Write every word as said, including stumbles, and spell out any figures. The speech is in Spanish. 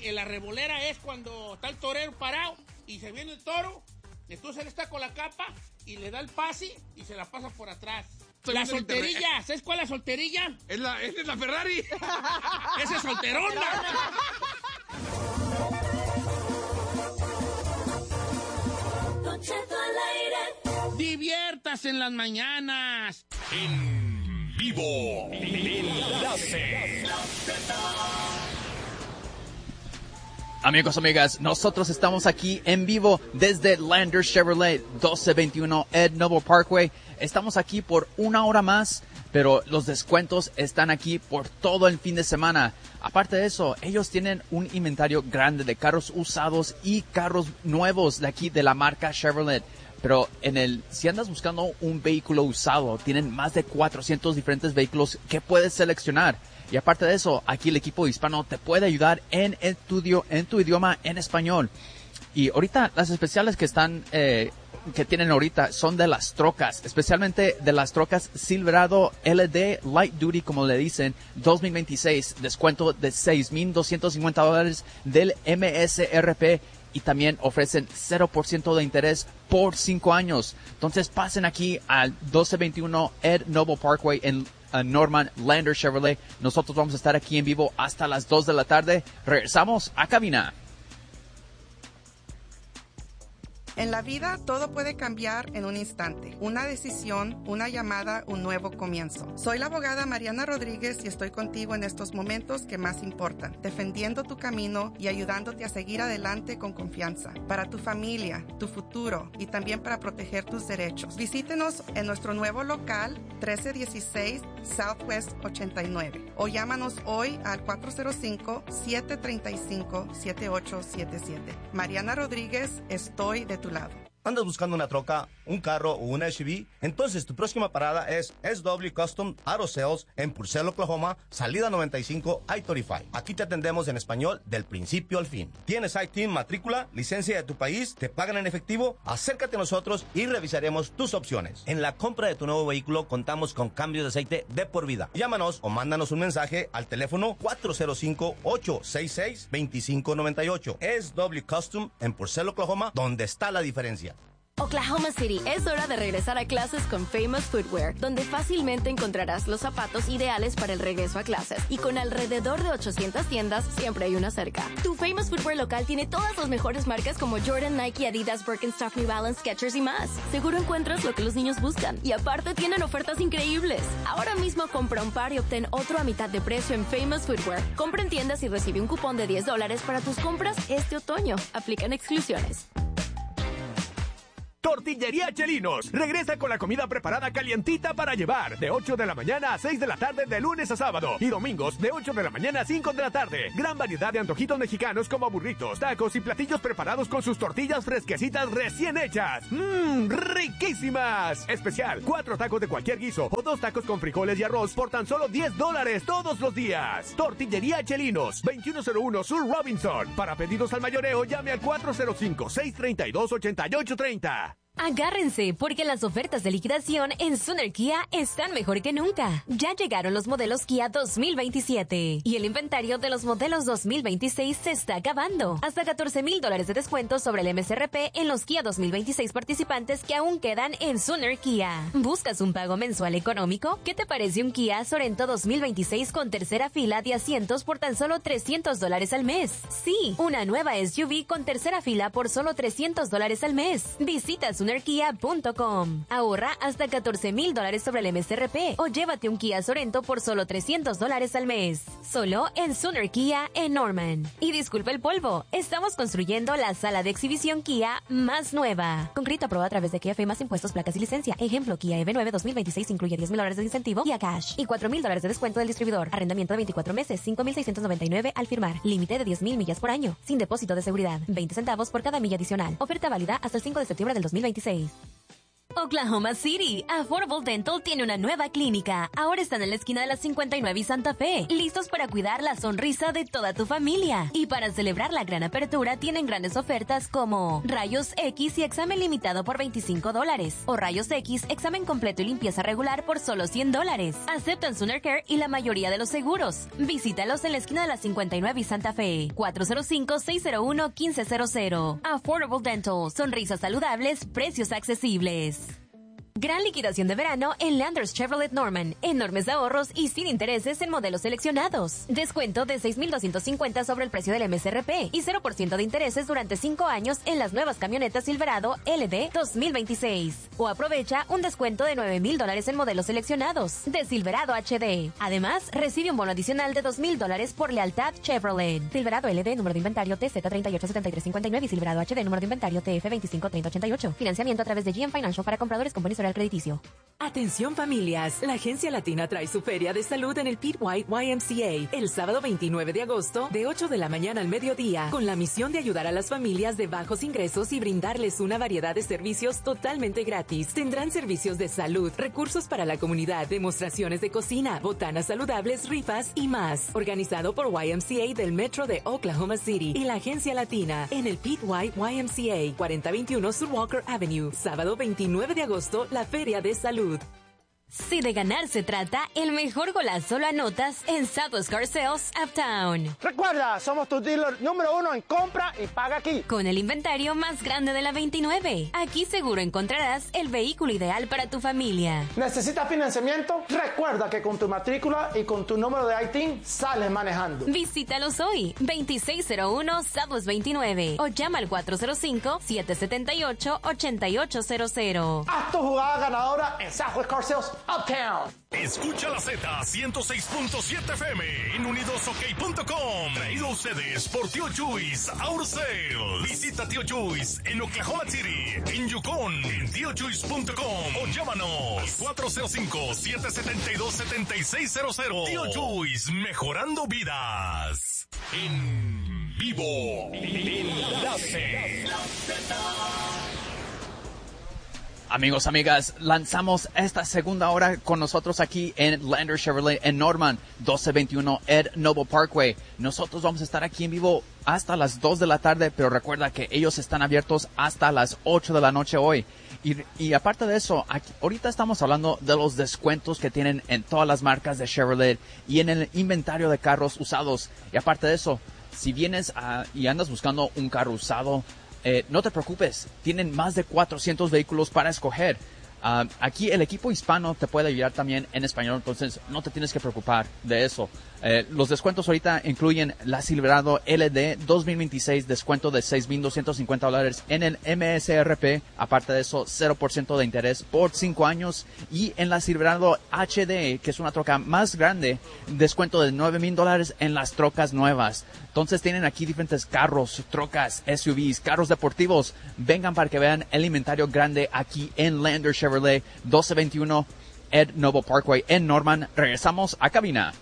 eh, la revolera es cuando está el torero parado y se viene el toro, entonces él está con la capa y le da el pase y se la pasa por atrás. Estoy la solterilla, ¿sabes cuál es la solterilla? Es la, es la Ferrari. Esa es solterona. Diviértase en las mañanas. En vivo. Enlace. Amigos, amigas, nosotros estamos aquí en vivo desde Lander Chevrolet, doce veintiuno Ed Noble Parkway. Estamos aquí por una hora más, pero los descuentos están aquí por todo el fin de semana. Aparte de eso, ellos tienen un inventario grande de carros usados y carros nuevos de aquí de la marca Chevrolet. Pero en el, si andas buscando un vehículo usado, tienen más de cuatrocientos diferentes vehículos que puedes seleccionar. Y aparte de eso, aquí el equipo hispano te puede ayudar en el tu, en tu idioma en español. Y ahorita las especiales que están, eh, que tienen ahorita son de las trocas, especialmente de las trocas Silverado L D Light Duty, como le dicen, dos mil veintiséis, descuento de seis mil doscientos cincuenta dólares del M S R P. Y también ofrecen cero por ciento de interés por cinco años. Entonces pasen aquí al doce veintiuno Ed Noble Parkway en uh, Norman Lander Chevrolet. Nosotros vamos a estar aquí en vivo hasta las dos de la tarde. Regresamos a cabina. En la vida todo puede cambiar en un instante. Una decisión, una llamada, un nuevo comienzo. Soy la abogada Mariana Rodríguez y estoy contigo en estos momentos que más importan, defendiendo tu camino y ayudándote a seguir adelante con confianza. Para tu familia, tu futuro y también para proteger tus derechos. Visítenos en nuestro nuevo local trece dieciséis Southwest ochenta y nueve o llámanos hoy al cuatro cero cinco, siete tres cinco, siete ocho siete siete. Mariana Rodríguez, estoy de tu lado. ¿Andas buscando una troca, un carro o una S U V? Entonces tu próxima parada es S W Custom Auto Sales en Purcell, Oklahoma, salida noventa y cinco I treinta y cinco. Aquí te atendemos en español del principio al fin. ¿Tienes I T I N, matrícula, licencia de tu país? ¿Te pagan en efectivo? Acércate a nosotros y revisaremos tus opciones. En la compra de tu nuevo vehículo contamos con cambios de aceite de por vida. Llámanos o mándanos un mensaje al teléfono cuatro cero cinco, ocho seis seis, dos cinco nueve ocho. S W Custom en Purcell, Oklahoma, donde está la diferencia. Oklahoma City, es hora de regresar a clases con Famous Footwear, donde fácilmente encontrarás los zapatos ideales para el regreso a clases. Y con alrededor de ochocientas tiendas, siempre hay una cerca. Tu Famous Footwear local tiene todas las mejores marcas como Jordan, Nike, Adidas, Birkenstock, New Balance, Skechers y más. Seguro encuentras lo que los niños buscan. Y aparte tienen ofertas increíbles. Ahora mismo compra un par y obtén otro a mitad de precio en Famous Footwear. Compra en tiendas y recibe un cupón de diez dólares para tus compras este otoño. Aplican exclusiones. Tortillería Chelinos regresa con la comida preparada calientita para llevar, de ocho de la mañana a seis de la tarde de lunes a sábado y domingos de ocho de la mañana a cinco de la tarde. Gran variedad de antojitos mexicanos como burritos, tacos y platillos preparados con sus tortillas fresquecitas recién hechas. ¡Mmm! ¡Riquísimas! Especial, cuatro tacos de cualquier guiso o dos tacos con frijoles y arroz por tan solo diez dólares todos los días. Tortillería Chelinos, veintiuno cero uno Sur Robinson. Para pedidos al mayoreo, llame al cuatro cero cinco, seis tres dos, ocho ocho tres cero. Agárrense, porque las ofertas de liquidación en Sooner Kia están mejor que nunca. Ya llegaron los modelos Kia dos mil veintisiete y el inventario de los modelos dos mil veintiséis se está acabando. Hasta catorce mil dólares de descuento sobre el M S R P en los Kia dos mil veintiséis participantes que aún quedan en Sooner Kia. ¿Buscas un pago mensual económico? ¿Qué te parece un Kia Sorento dos mil veintiséis con tercera fila de asientos por tan solo trescientos dólares al mes? Sí, una nueva S U V con tercera fila por solo trescientos dólares al mes. Visita Sooner Kia punto com. Ahorra hasta catorce mil dólares sobre el M S R P o llévate un Kia Sorento por solo trescientos dólares al mes. Solo en Sooner Kia en Norman. Y disculpa el polvo, estamos construyendo la sala de exhibición Kia más nueva. Con crédito aprobado a través de Kia Fe más impuestos, placas y licencia. Ejemplo, Kia E V nueve dos mil veintiséis incluye diez mil dólares de incentivo y a cash y cuatro mil dólares de descuento del distribuidor. Arrendamiento de veinticuatro meses, cinco mil seiscientos noventa y nueve al firmar. Límite de diez mil millas por año. Sin depósito de seguridad. veinte centavos por cada milla adicional. Oferta válida hasta el cinco de septiembre del dos mil veintiséis. Oklahoma City, Affordable Dental tiene una nueva clínica. Ahora están en la esquina de la cincuenta y nueve y Santa Fe, listos para cuidar la sonrisa de toda tu familia. Y para celebrar la gran apertura, tienen grandes ofertas como Rayos X y examen limitado por veinticinco dólares. O Rayos X, examen completo y limpieza regular por solo cien dólares. Aceptan Sooner Care y la mayoría de los seguros. Visítalos en la esquina de la cincuenta y nueve y Santa Fe. cuatro cero cinco, seis cero uno, uno cinco cero cero. Affordable Dental. Sonrisas saludables, precios accesibles. Gran liquidación de verano en Landers Chevrolet Norman. Enormes ahorros y sin intereses en modelos seleccionados. Descuento de seis mil doscientos cincuenta sobre el precio del M S R P y cero por ciento de intereses durante cinco años en las nuevas camionetas Silverado L D dos mil veintiséis. O aprovecha un descuento de nueve mil dólares en modelos seleccionados de Silverado H D. Además, recibe un bono adicional de dos mil dólares por lealtad Chevrolet. Silverado L D, número de inventario T Z treinta y ocho setenta y tres cincuenta y nueve y Silverado H D, número de inventario T F veinticinco treinta ochenta y ocho. Financiamiento a través de G M Financial para compradores con buen historial crediticio. Atención familias, la Agencia Latina trae su feria de salud en el Pete White Y M C A el sábado veintinueve de agosto de ocho de la mañana al mediodía, con la misión de ayudar a las familias de bajos ingresos y brindarles una variedad de servicios totalmente gratis. Tendrán servicios de salud, recursos para la comunidad, demostraciones de cocina, botanas saludables, rifas y más. Organizado por Y M C A del Metro de Oklahoma City y la Agencia Latina en el Pete White Y M C A, cuarenta veintiuno Sur Walker Avenue, sábado veintinueve de agosto, la feria de salud. Si de ganar se trata, el mejor golazo lo anotas en Southwest Car Sales Uptown. Recuerda, somos tu dealer número uno en compra y paga aquí. Con el inventario más grande de la veintinueve. Aquí seguro encontrarás el vehículo ideal para tu familia. ¿Necesitas financiamiento? Recuerda que con tu matrícula y con tu número de I T I N sales manejando. Visítalos hoy, veintiséis cero uno Southwest veintinueve, o llama al cuatro cero cinco, siete siete ocho, ocho ocho cero cero. Haz tu jugada ganadora en Southwest Car Sales Uptown. Escucha la Z ciento seis punto siete F M en unidos ok punto com. Traído a ustedes por Tío Chuys Auto Sales. Visita Tío Chuys en Oklahoma City, en Yukon, en tío chuys punto com o llámanos cuatro cero cinco, siete siete dos, siete seis cero cero. Tío Chuys, mejorando vidas. En vivo. Enlace. Amigos, amigas, lanzamos esta segunda hora con nosotros aquí en Lander Chevrolet en Norman, doce veintiuno Ed Noble Parkway. Nosotros vamos a estar aquí en vivo hasta las dos de la tarde, pero recuerda que ellos están abiertos hasta las ocho de la noche hoy. Y, y aparte de eso, aquí, ahorita estamos hablando de los descuentos que tienen en todas las marcas de Chevrolet y en el inventario de carros usados. Y aparte de eso, si vienes a, y andas buscando un carro usado, Eh, no te preocupes, tienen más de cuatrocientos vehículos para escoger. Uh, aquí el equipo hispano te puede ayudar también en español, entonces no te tienes que preocupar de eso. Eh, los descuentos ahorita incluyen la Silverado L D dos mil veintiséis, descuento de seis mil doscientos cincuenta dólares en el M S R P, aparte de eso cero por ciento de interés por cinco años, y en la Silverado H D, que es una troca más grande, descuento de nueve mil dólares en las trocas nuevas. Entonces tienen aquí diferentes carros, trocas, S U Vs, carros deportivos. Vengan para que vean el inventario grande aquí en Lander Chevrolet, doce veintiuno Ed Noble Parkway en Norman. Regresamos a cabina.